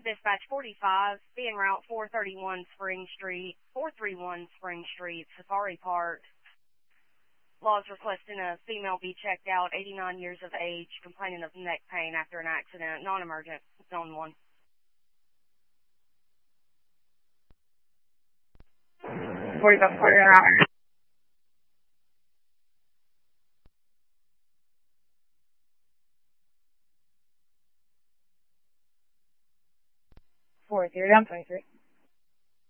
Dispatch 45, be en route 431 Spring Street, 431 Spring Street, Safari Park. Laws requesting a female be checked out, 89 years of age, complaining of neck pain after an accident, non-emergent, zone 1. 45 quarter hour. Down 23.